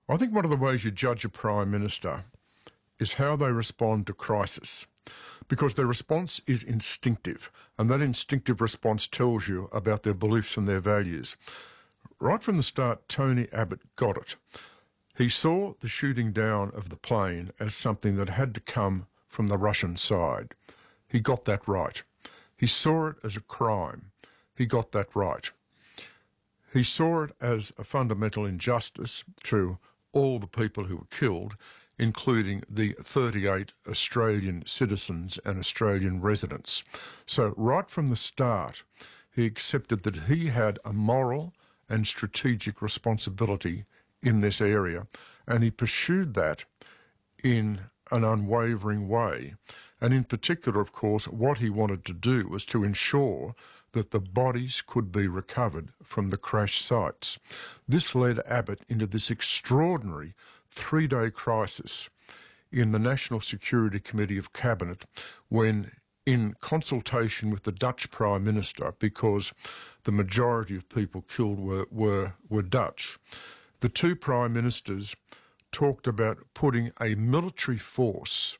I think one of the ways you judge a Prime Minister is how they respond to crisis, because their response is instinctive, and that instinctive response tells you about their beliefs and their values. Right from the start, Tony Abbott got it. He saw the shooting down of the plane as something that had to come from the Russian side. He got that right. He saw it as a crime. He got that right. He saw it as a fundamental injustice to all the people who were killed, including the 38 Australian citizens and Australian residents. So right from the start, he accepted that he had a moral and strategic responsibility in this area, and he pursued that in an unwavering way. And in particular, of course, what he wanted to do was to ensure that the bodies could be recovered from the crash sites. This led Abbott into this extraordinary 3-day crisis in the National Security Committee of Cabinet when, in consultation with the Dutch Prime Minister, because the majority of people killed were Dutch, the two Prime Ministers talked about putting a military force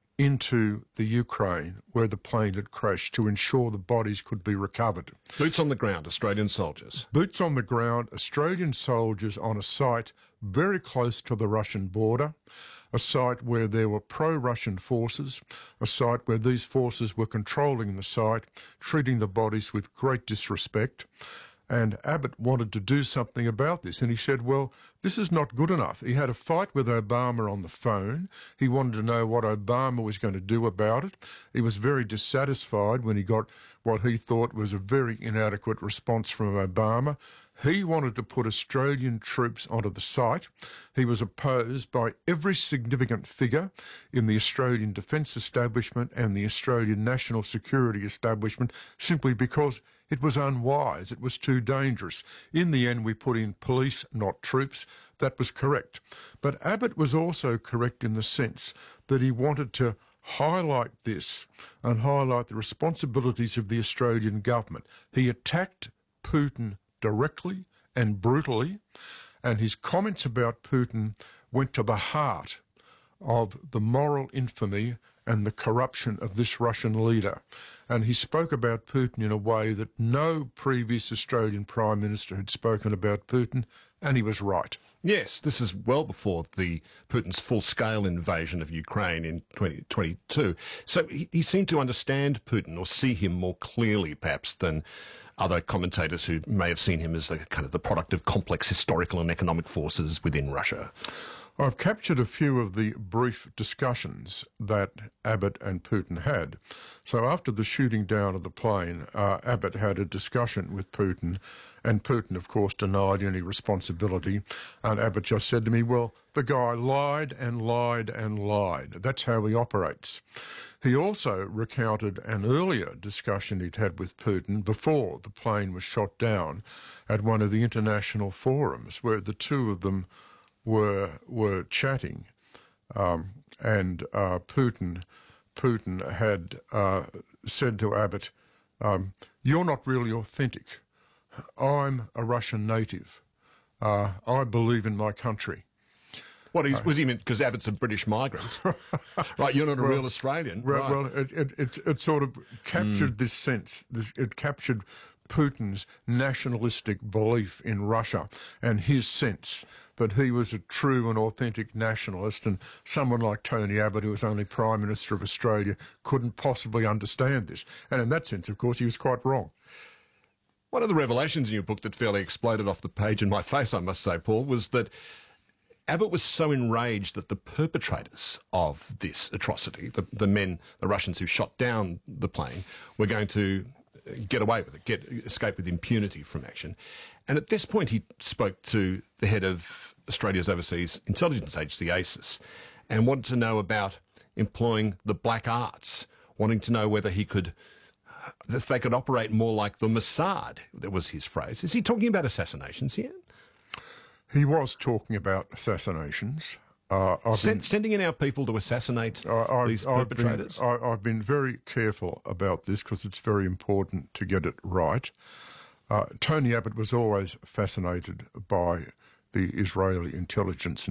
into the Ukraine where the plane had crashed to ensure the bodies could be recovered. Boots on the ground, Australian soldiers. Boots on the ground, Australian soldiers on a site very close to the Russian border, a site where there were pro-Russian forces, a site where these forces were controlling the site, treating the bodies with great disrespect. And Abbott wanted to do something about this. And he said, well, this is not good enough. He had a fight with Obama on the phone. He wanted to know what Obama was going to do about it. He was very dissatisfied when he got what he thought was a very inadequate response from Obama. He wanted to put Australian troops onto the site. He was opposed by every significant figure in the Australian Defence Establishment and the Australian National Security Establishment simply because it was unwise. It was too dangerous. In the end, we put in police, not troops. That was correct. But Abbott was also correct in the sense that he wanted to highlight this and highlight the responsibilities of the Australian government. He attacked Putin directly and brutally, and his comments about Putin went to the heart of the moral infamy and the corruption of this Russian leader. And he spoke about Putin in a way that no previous Australian Prime Minister had spoken about Putin, and he was right. Yes, this is well before Putin's full-scale invasion of Ukraine in 2022. So he seemed to understand Putin or see him more clearly, perhaps, than other commentators who may have seen him as the kind of the product of complex historical and economic forces within Russia. I've captured a few of the brief discussions that Abbott and Putin had. So after the shooting down of the plane, Abbott had a discussion with Putin, and Putin, of course, denied any responsibility. And Abbott just said to me, well, the guy lied and lied and lied. That's how he operates. He also recounted an earlier discussion he'd had with Putin before the plane was shot down at one of the international forums where the two of them were chatting, and Putin had said to Abbott, "You're not really authentic. I'm a Russian native. I believe in my country." What was he meant? Because Abbott's a British migrant, right? You're not a real Australian. Well, right. it sort of captured this sense. It captured Putin's nationalistic belief in Russia and his sense that he was a true and authentic nationalist, and someone like Tony Abbott, who was only Prime Minister of Australia, couldn't possibly understand this. And in that sense, of course, he was quite wrong. One of the revelations in your book that fairly exploded off the page in my face, I must say, Paul, was that Abbott was so enraged that the perpetrators of this atrocity, the Russians who shot down the plane, were going to get away with it, escape with impunity from action. And at this point, he spoke to the head of Australia's overseas intelligence agency, ASIS, and wanted to know about employing the black arts, wanting to know whether if they could operate more like the Mossad. That was his phrase. Is he talking about assassinations here? He was talking about assassinations. Sending in our people to assassinate these perpetrators? I've been very careful about this because it's very important to get it right. Tony Abbott was always fascinated by the Israeli intelligence